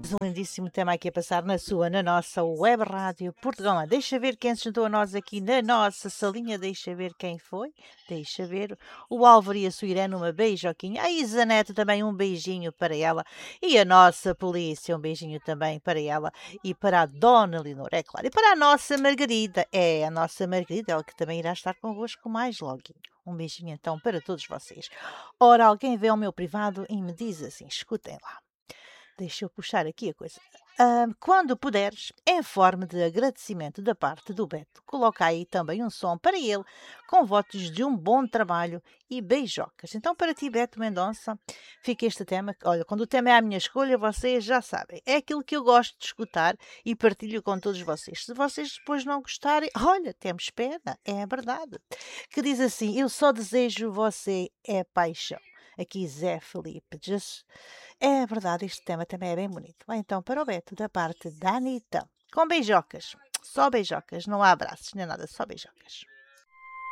Mais um lindíssimo tema aqui a passar na nossa web rádio Portugal. Deixa ver quem se juntou a nós aqui na nossa salinha. Deixa ver quem foi. Deixa ver. O Álvaro e a sua Irene, uma beijoquinha. A Isanete também, um beijinho para ela. E a nossa polícia, um beijinho também para ela. E para a Dona Leonor, é claro. E para a nossa Margarida. É a nossa Margarida, ela que também irá estar convosco mais loguinho. Um beijinho então para todos vocês. Ora, alguém vê ao meu privado e me diz assim, escutem lá. Deixa eu puxar aqui a coisa. Quando puderes, em forma de agradecimento da parte do Beto, coloca aí também um som para ele, com votos de um bom trabalho e beijocas. Então, para ti, Beto Mendonça, fica este tema. Olha, quando o tema é a minha escolha, vocês já sabem. É aquilo que eu gosto de escutar e partilho com todos vocês. Se vocês depois não gostarem, olha, temos pena, é verdade. Que diz assim: eu só desejo você é paixão. Aqui Zé Felipe. É verdade, este tema também é bem bonito. Vai então para o Beto, da parte da Anitta. Com beijocas. Só beijocas, não há abraços nem nada, só beijocas.